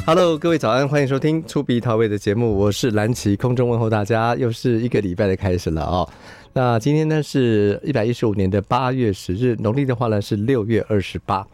Hello， 各位早安，欢迎收听出鼻桃味的节目，我是蓝旗，空中问候大家，又是一个礼拜的开始了哦。那今天呢是115年的8月10日，农历的话呢是6月28。